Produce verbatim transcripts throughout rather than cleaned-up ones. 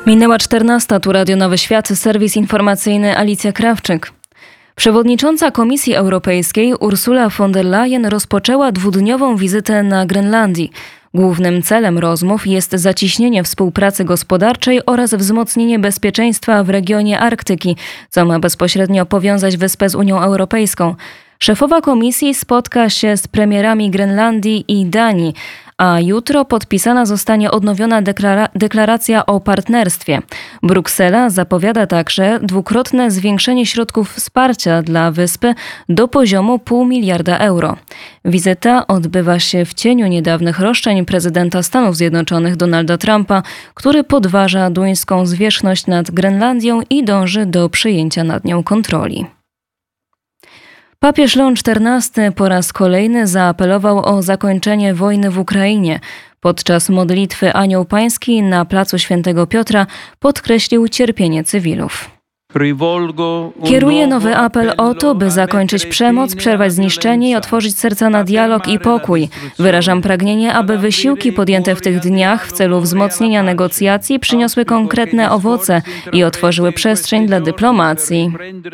Minęła czternasta, tu Radio Nowy Świat, serwis informacyjny Alicja Krawczyk. Przewodnicząca Komisji Europejskiej Ursula von der Leyen rozpoczęła dwudniową wizytę na Grenlandii. Głównym celem rozmów jest zacieśnienie współpracy gospodarczej oraz wzmocnienie bezpieczeństwa w regionie Arktyki, co ma bezpośrednio powiązać wyspę z Unią Europejską. Szefowa komisji spotka się z premierami Grenlandii i Danii, a jutro podpisana zostanie odnowiona deklara- deklaracja o partnerstwie. Bruksela zapowiada także dwukrotne zwiększenie środków wsparcia dla wyspy do poziomu pół miliarda euro. Wizyta odbywa się w cieniu niedawnych roszczeń prezydenta Stanów Zjednoczonych Donalda Trumpa, który podważa duńską zwierzchność nad Grenlandią i dąży do przejęcia nad nią kontroli. Papież Leon czternasty po raz kolejny zaapelował o zakończenie wojny w Ukrainie. Podczas modlitwy Anioł Pański na placu Świętego Piotra podkreślił cierpienie cywilów. Kieruję nowy apel o to, by zakończyć przemoc, przerwać zniszczenie i otworzyć serca na dialog i pokój. Wyrażam pragnienie, aby wysiłki podjęte w tych dniach w celu wzmocnienia negocjacji przyniosły konkretne owoce i otworzyły przestrzeń dla dyplomacji.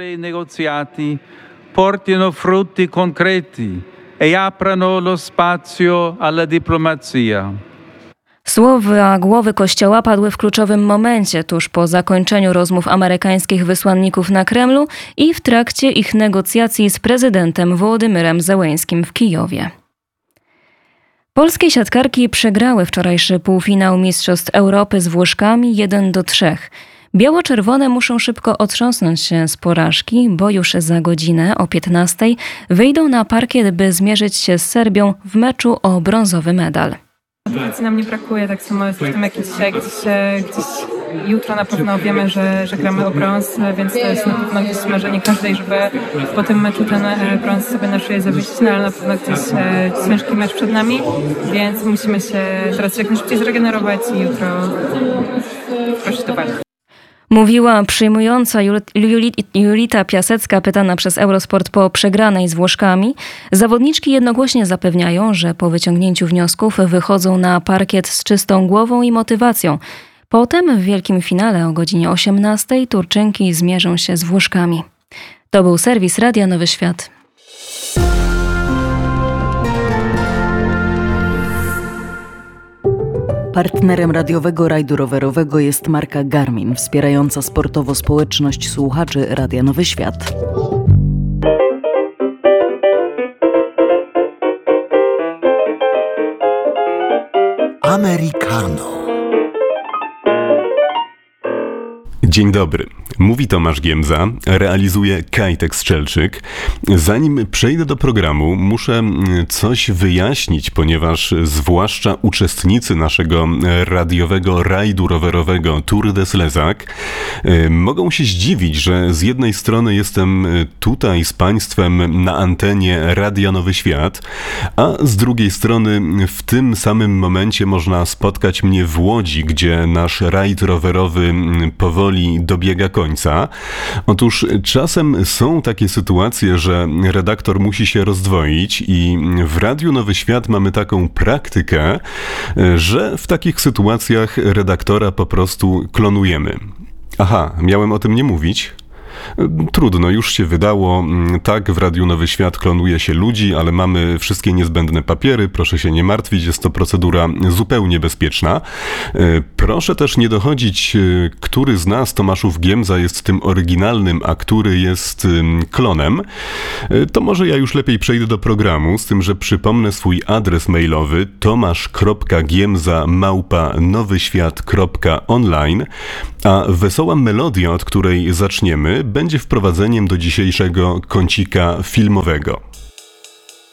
Portino frutti concreti e aprano lo spazio alla diplomazia. Słowa głowy Kościoła padły w kluczowym momencie, tuż po zakończeniu rozmów amerykańskich wysłanników na Kremlu i w trakcie ich negocjacji z prezydentem Wołodymyrem Zełeńskim w Kijowie. Polskie siatkarki przegrały wczorajszy półfinał Mistrzostw Europy z Włoszkami jeden do trzech. Biało-czerwone muszą szybko otrząsnąć się z porażki, bo już za godzinę o piętnastej wyjdą na parkiet, by zmierzyć się z Serbią w meczu o brązowy medal. Motywacji nam nie brakuje, tak samo jest w tym jak i dzisiaj. Gdzieś, gdzieś jutro na pewno wiemy, że, że gramy o brąz, więc to jest na pewno gdzieś marzenie każdej, żeby po tym meczu ten brąz sobie na szyję zawiesić, no ale na pewno gdzieś ciężki mecz przed nami, więc musimy się teraz jak najszybciej zregenerować i jutro wkroczyć do walki. Mówiła przyjmująca Julita Piasecka, pytana przez Eurosport po przegranej z Włoszkami. Zawodniczki jednogłośnie zapewniają, że po wyciągnięciu wniosków wychodzą na parkiet z czystą głową i motywacją. Potem w wielkim finale o godzinie osiemnastej Turczynki zmierzą się z Włoszkami. To był serwis Radia Nowy Świat. Partnerem radiowego rajdu rowerowego jest marka Garmin, wspierająca sportowo społeczność słuchaczy Radia Nowy Świat. Americano. Dzień dobry. Mówi Tomasz Giemza, realizuje Kajtek Strzelczyk. Zanim przejdę do programu, muszę coś wyjaśnić, ponieważ zwłaszcza uczestnicy naszego radiowego rajdu rowerowego Tour de Slezak mogą się zdziwić, że z jednej strony jestem tutaj z Państwem na antenie Radia Nowy Świat, a z drugiej strony w tym samym momencie można spotkać mnie w Łodzi, gdzie nasz rajd rowerowy powoli dobiega końca. Otóż czasem są takie sytuacje, że redaktor musi się rozdwoić i w Radiu Nowy Świat mamy taką praktykę, że w takich sytuacjach redaktora po prostu klonujemy. Aha, miałem o tym nie mówić? Trudno, już się wydało. Tak, w Radiu Nowy Świat klonuje się ludzi, ale mamy wszystkie niezbędne papiery. Proszę się nie martwić, jest to procedura zupełnie bezpieczna. Proszę też nie dochodzić, który z nas, Tomaszów Giemza, jest tym oryginalnym, a który jest klonem. To może ja już lepiej przejdę do programu, z tym, że przypomnę swój adres mailowy tomasz kropka giemza małpa nowyświat kropka online, a wesoła melodia, od której zaczniemy, będzie wprowadzeniem do dzisiejszego kącika filmowego.